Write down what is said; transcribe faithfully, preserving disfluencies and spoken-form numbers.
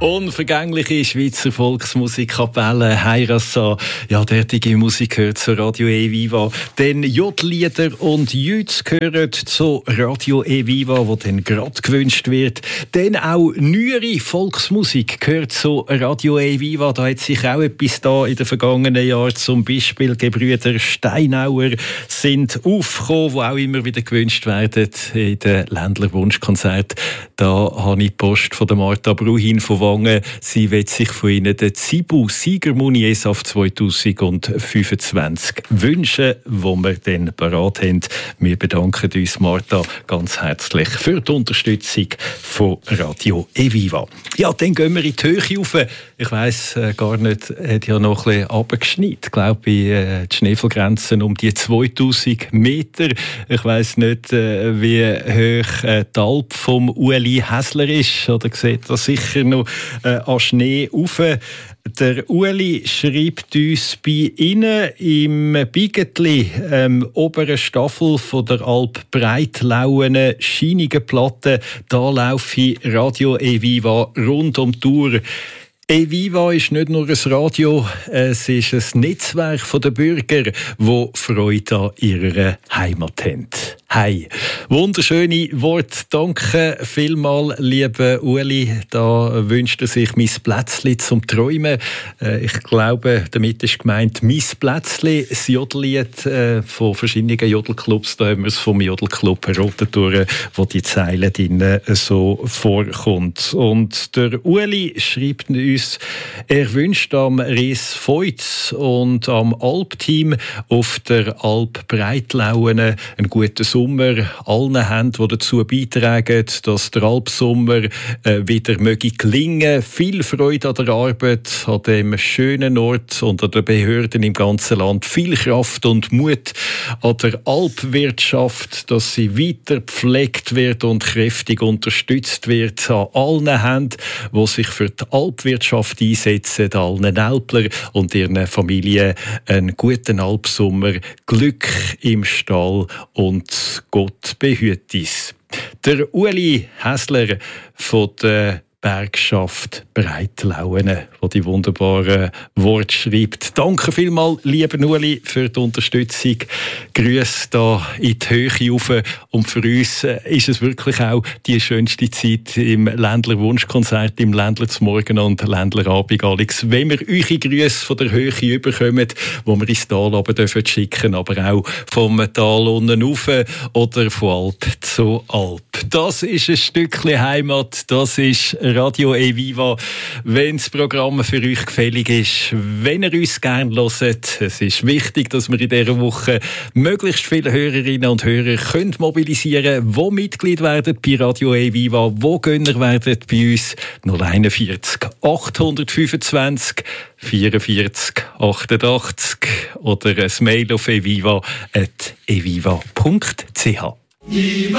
Unvergängliche Schweizer Volksmusikkapelle Heirassa. Ja, derartige Musik gehört zu Radio E-Viva. Dann Jodlieder und Jüts gehören zu Radio E-Viva, wo dann gerade gewünscht wird. Dann auch neuere Volksmusik gehört zu Radio E-Viva. Da hat sich auch etwas da in den vergangenen Jahren, zum Beispiel Gebrüder Steinauer sind aufgekommen, die auch immer wieder gewünscht werden in den Ländler Wunschkonzert. Da habe ich die Post von der Martha Bruhin von Wangen. Sie will sich von Ihnen den Zibu Siegermunier-Saft zweitausendfünfundzwanzig wünschen, wo wir dann parat haben. Wir bedanken uns, Martha, ganz herzlich für die Unterstützung von Radio E-Viva. Ja, dann gehen wir in die Höhe rauf. Ich weiss äh, gar nicht, hat ja noch ein bisschen runtergeschneit. Ich glaube, äh, die Schneefallgrenzen um die zweitausend Meter. Ich weiss nicht, äh, wie hoch äh, die Alp vom Ueli Häsler ist. Oder sieht das sicher noch äh, an Schnee rauf. Der Ueli schreibt uns bei Ihnen im Bigetli, ähm, oberen Staffel von der Alp Breitlauen, scheinige Platte. Da laufe Radio E-Viva rund um die Tour. E-Viva ist nicht nur ein Radio, es ist ein Netzwerk der Bürger, die Freude an ihrer Heimat haben. Hey, wunderschöne Worte. Danke vielmals, lieber Ueli. Da wünscht er sich mein Plätzli zum Träumen. Äh, ich glaube, damit ist gemeint mein Plätzli, das Jodellied äh, von verschiedenen Jodelclubs. Da haben wir es vom Jodelclub Rotentour, wo die Zeile drin so vorkommt. Und der Ueli schreibt uns, er wünscht am Ries Feuz und am Alpteam auf der Alp Breitlauen einen guten Sommer. Allen Händen, die dazu beitragen, dass der Alpsommer äh, wieder möge gelingen. Viel Freude an der Arbeit, an dem schönen Ort und an den Behörden im ganzen Land. Viel Kraft und Mut an der Alpwirtschaft, dass sie weiter gepflegt wird und kräftig unterstützt wird. An allen Händen, die sich für die Alpwirtschaft einsetzen, allen Alpler und ihren Familien einen guten Alpsommer, Glück im Stall und Gott behüte uns. Der Ueli Häsler von der Bergschaft Breitlauen, der die wunderbaren Worte schreibt. Danke vielmals, lieber Ueli, für die Unterstützung. Grüße da in die Höhe rauf. Und für uns ist es wirklich auch die schönste Zeit im Ländler Wunschkonzert, im Ländler zum Morgen und Ländler Abend, Alex. Wenn wir eure Grüße von der Höhe überkommen, wo wir ins Tal runter dürfen schicken, aber auch vom Tal unten rauf oder von Alp zu Alp. Das ist ein Stückchen Heimat, das ist Radio E-Viva. Wenn das Programm für euch gefällig ist, wenn ihr uns gerne hört, es ist wichtig, dass wir in dieser Woche möglichst viele Hörerinnen und Hörer können mobilisieren können, die Mitglied werden bei Radio E-Viva, die Gönner werden bei uns. null einundvierzig achthundertfünfundzwanzig vierundvierzig achtundachtzig oder ein Mail auf eviva at eviva punkt c h.